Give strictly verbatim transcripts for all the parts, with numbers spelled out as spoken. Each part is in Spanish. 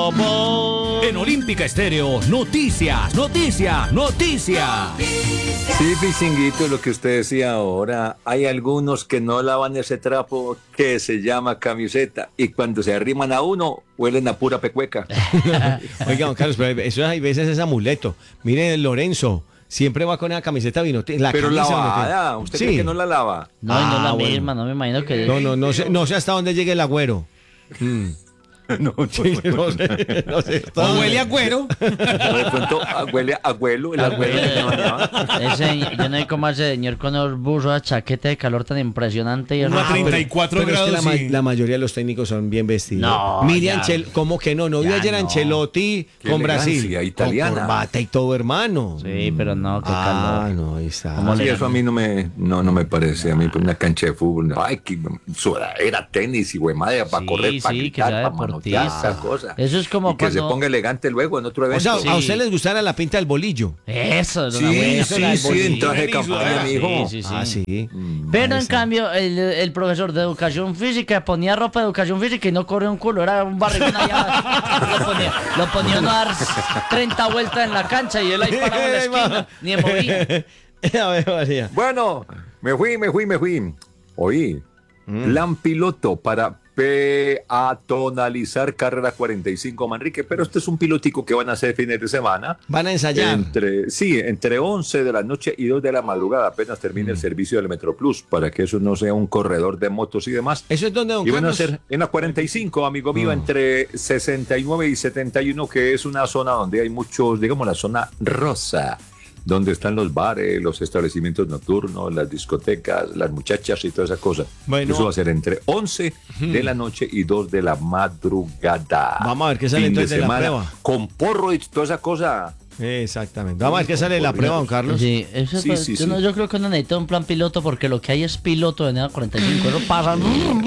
bobo. En Olímpica Estéreo, noticias, noticias, noticias. Sí, Pichinguito, lo que usted decía ahora, hay algunos que no lavan ese trapo que se llama camiseta y cuando se arriman a uno, huelen a pura pecueca. Oiga, don Carlos, pero eso hay veces es amuleto. Mire, Lorenzo, siempre va con esa camiseta vino. La pero camisa lavada, ¿usted sí cree que no la lava? No, ah, no la bueno. misma, no me imagino que... No, no, no sé, no sé hasta dónde llegue el agüero. Mm. No, no, sí, no sé, no sé. ¿O huele a cuero? De pronto huele a abuelo, el abuelo. Ese, yo no sé cómo hace señor con los buzos, a chaqueta de calor tan impresionante. Y a treinta y cuatro pero, grados. Pero es que la, sí. la mayoría de los técnicos son bien vestidos. No, Miriam Chel, ¿cómo que no? ¿No vio ayer a no. Ancelotti Qué con Brasil? italiana. Con corbata y todo, hermano. Sí, pero no, qué ah, calor. no, ahí está. Sí, eso a mí no me, no, no me parece. A mí por una cancha de fútbol, ay, que sudadera, tenis y güey madre para Sí, correr, para sí, gritar, que sea para manotear, deportista. esa cosa. Eso es como y que cuando... se ponga elegante luego en otro O evento. sea, Sí. ¿a usted les gustara la pinta del bolillo? Eso, Sí, don Abuelo. sí, sí, sí, en traje de Sí, campaña, sí, mijo. sí, sí. Ah, sí. Mm, Pero ahí en está. cambio, el, el profesor de educación física ponía ropa de educación física y no corría un culo, era un barrigón allá. lo ponía, lo ponía uno a dar treinta vueltas en la cancha y él ahí parado en la esquina, ni movía. A ver, María. Bueno, me fui, me fui, me fui. Oí, Mm. plan piloto para peatonalizar carrera cuarenta y cinco, Manrique, pero este es un pilotico que van a hacer fines de semana. Van a ensayar. Entre, sí, entre once de la noche y dos de la madrugada, apenas termine el servicio del Metroplus, para que eso no sea un corredor de motos y demás. ¿Eso es donde, don Y van a Carlos? hacer en la cuarenta y cinco, amigo mío, Mm. entre sesenta y nueve y setenta y uno, que es una zona donde hay muchos, digamos, la zona rosa, donde están los bares, los establecimientos nocturnos, las discotecas, las muchachas y toda esa cosa. Bueno. Eso va a ser entre once de la noche y dos de la madrugada. Vamos a ver qué sale Fin entonces de la semana, prueba. con porro y toda esa cosa. Exactamente. Vamos a ver qué sale de la prueba, don Carlos. Sí, eso Sí, pues, sí, yo, sí. no- yo creo que uno necesita un plan piloto porque lo que hay es piloto de N E A cuarenta y cinco. Eso pasa.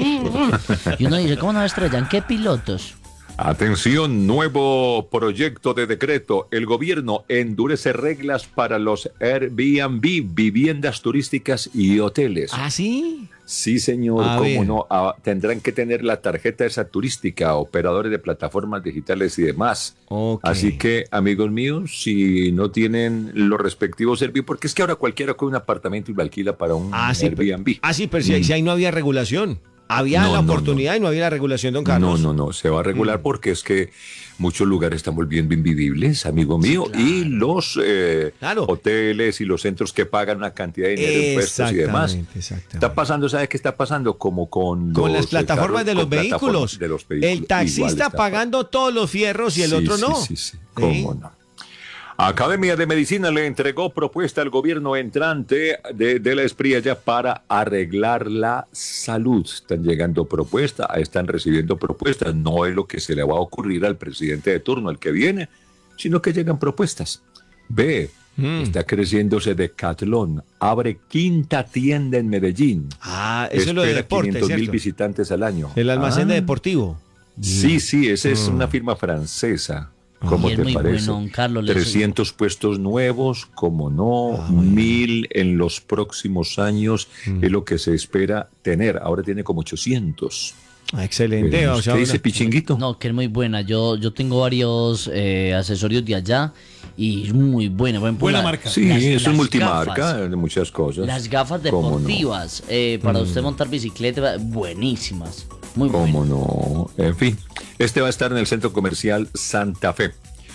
Y uno dice, ¿cómo no estrellan? ¿Qué pilotos? Atención, nuevo proyecto de decreto. El gobierno endurece reglas para los Airbnb, viviendas turísticas y hoteles. ¿Ah, sí? Sí, señor, A cómo ver. no. Ah, tendrán que tener la tarjeta esa turística, operadores de plataformas digitales y demás. Ok. Así que, amigos míos, si no tienen los respectivos servicios, porque es que ahora cualquiera coge un apartamento y lo alquila para un Ah, sí, pero, Airbnb. ah, sí, pero si, Mm. si ahí no había regulación. Había No, la no, oportunidad y no había la regulación, don Carlos. No, no, no, se va a regular Mm. porque es que muchos lugares están volviendo invivibles, amigo mío, y los eh, Claro. hoteles y los centros que pagan una cantidad de dinero en impuestos y demás. Exactamente, exactamente. Está pasando, ¿sabe qué está pasando? Como con, Con los, las plataformas eh, de carros- los con plataformas vehículos. de los vehículos. El taxista Igual está pagando todos los fierros y el Sí, otro sí, no. Sí, sí, cómo no. Academia de Medicina le entregó propuesta al gobierno entrante de, de la Espriella ya para arreglar la salud. Están llegando propuestas, están recibiendo propuestas. No es lo que se le va a ocurrir al presidente de turno, el que viene, sino que llegan propuestas. Ve, Mm. está creciéndose Decathlon, abre quinta tienda en Medellín. Ah, eso es lo de Espera deporte, quinientos mil ¿cierto? visitantes al año. El almacén Ah, de deportivo. Sí, sí, esa es Mm. una firma francesa. ¿Cómo Y es te muy parece? bueno, don Carlos, le- trescientos puestos nuevos, como no, Ah, bueno. mil en los próximos años Mm. es lo que se espera tener. Ahora tiene como ochocientos. Ah, excelente. Veremos. O sea, ¿Qué dice una- Pichinguito? No, que es muy buena. Yo, yo tengo varios eh, accesorios de allá y es muy buena. Por ejemplo, Buena la- marca. Sí, las- eso es las multimarca gafas. de muchas cosas. Las gafas ¿Cómo no? deportivas eh, para usted montar bicicleta, buenísimas. Muy buenas. ¿Cómo no? En fin, este va a estar en el Centro Comercial Santa Fe.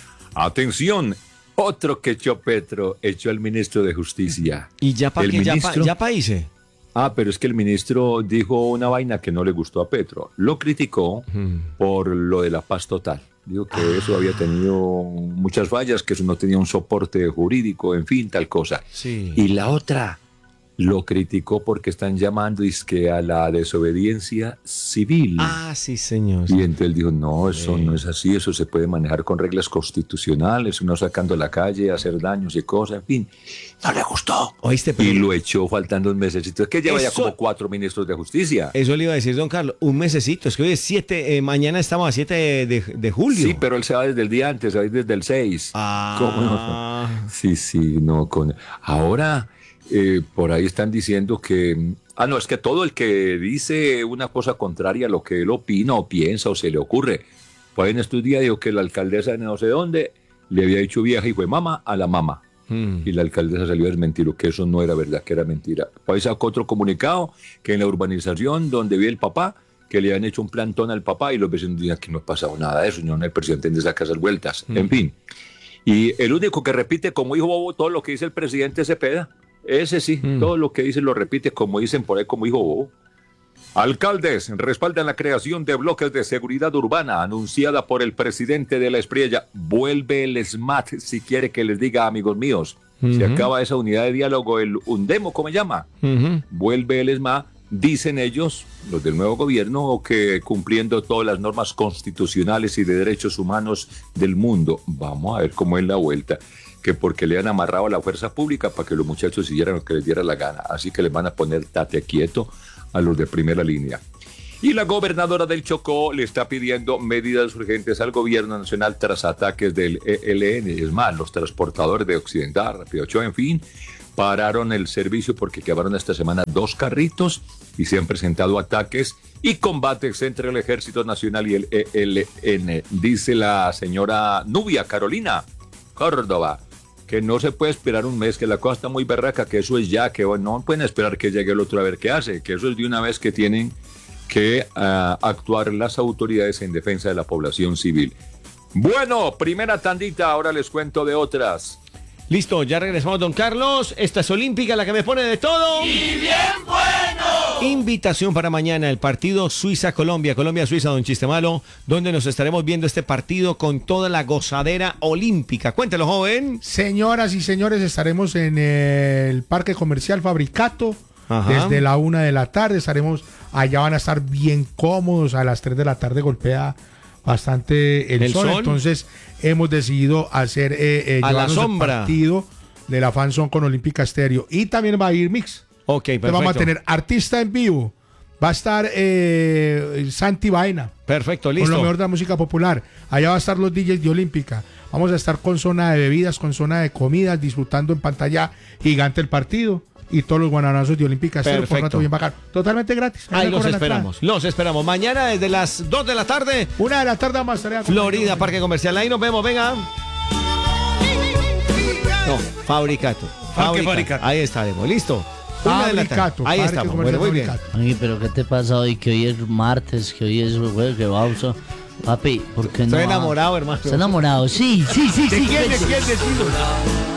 Atención, otro que echó Petro, echó al ministro de Justicia. ¿Y ya para El qué? ¿Ya para ministro- ya pa hice? Ah, pero es que el ministro dijo una vaina que no le gustó a Petro. Lo criticó por lo de la paz total. Dijo que eso había tenido muchas fallas, que eso no tenía un soporte jurídico, en fin, tal cosa. Sí. Y la otra lo criticó porque están llamando dizque a la desobediencia civil. Ah, sí, señor. Y entonces él dijo, no, eso no es así, eso se puede manejar con reglas constitucionales, uno sacando a la calle, hacer daños y cosas, en fin. No le gustó. Oíste, pero Y lo echó faltando un mesecito. Es que lleva ya Eso- como cuatro ministros de justicia. eso le iba a decir, don Carlos, un mesecito. Es que hoy es siete, eh, mañana estamos a siete de, de julio. Sí, pero él se va desde el día antes, se va desde el seis. Ah. ¿Cómo no? Sí, sí, no. Con... Ahora, eh, por ahí están diciendo que... Ah, no, es que todo el que dice una cosa contraria a lo que él opina o piensa o se le ocurre, Pues en estos días dijo que la alcaldesa de no sé dónde le había dicho vieja y fue mamá a la mamá. Mm. Y la alcaldesa salió a desmentir que eso no era verdad, que era mentira. Pues sacó otro comunicado que en la urbanización donde vive el papá, que le habían hecho un plantón al papá y los vecinos decían que no ha pasado nada de eso, señor, el presidente de esas casas vueltas. Mm. En fin. Y el único que repite como hijo bobo todo lo que dice el presidente Cepeda, ese sí, mm. todo lo que dice lo repite como dicen por ahí como hijo bobo. Alcaldes respaldan la creación de bloques de seguridad urbana anunciada por el presidente de la Espriella. Vuelve el S M A T, si quiere que les diga, amigos míos. Uh-huh. Se acaba esa unidad de diálogo, el UNDEMO, ¿cómo se llama? Uh-huh. Vuelve el S M A T, dicen ellos, los del nuevo gobierno, que cumpliendo todas las normas constitucionales y de derechos humanos del mundo. Vamos a ver cómo es la vuelta. Que porque le han amarrado a la fuerza pública para que los muchachos siguieran lo que les diera la gana. Así que les van a poner tate quieto a los de primera línea. Y la gobernadora del Chocó le está pidiendo medidas urgentes al gobierno nacional tras ataques del E L N. Es más, los transportadores de Occidental, Rápido Ochoa, en fin, pararon el servicio porque quedaron esta semana dos carritos y se han presentado ataques y combates entre el Ejército Nacional y el E L N. Dice la señora Nubia Carolina Córdoba que no se puede esperar un mes, que la cosa está muy berraca, que eso es ya, que no pueden esperar que llegue el otro a ver qué hace, que eso es de una vez que tienen que uh, actuar las autoridades en defensa de la población civil. Bueno, primera tandita, ahora les cuento de otras. Listo, ya regresamos, don Carlos. Esta es Olímpica, la que me pone de todo. ¡Y bien bueno! Invitación para mañana, el partido Suiza-Colombia, Colombia-Suiza, don Chistemalo, donde nos estaremos viendo este partido con toda la gozadera olímpica. Cuéntelo, joven. Señoras y señores, estaremos en el Parque Comercial Fabricato. Ajá. Desde la una de la tarde. Estaremos, allá van a estar bien cómodos. A las tres de la tarde golpea bastante el, el sol, sol. Entonces hemos decidido hacer eh, eh, a la sombra el partido de la Fanzone con Olímpica Estéreo. Y también va a ir mix. Ok, perfecto. Entonces vamos a tener artista en vivo. Va a estar eh, Santi Vaina. Perfecto, listo. Con lo mejor de la música popular. Allá va a estar los D Js de Olímpica. Vamos a estar con zona de bebidas, con zona de comidas, disfrutando en pantalla gigante el partido. Y todos los guananazos de Olímpica Estéreo por un rato bien bacán. Totalmente gratis. Ahí, Ahí los esperamos. Los esperamos. Mañana desde las dos de la tarde. Una de la tarde vamos a estar. Florida, Parque Comercial. Ahí nos vemos, venga. No, Fabricato. Parque Fabricato. Ahí estaremos. Listo. Una de la tarde. Ahí estamos. Bueno, muy bien. Ay, pero ¿qué te pasa hoy? Que hoy es martes, que hoy es jueves, que vamos a... Papi, ¿por qué no? Estoy enamorado, hermano. ¿Estás enamorado? Sí, sí, sí, sí. ¿De quién? ¿De quién? ¿De quién?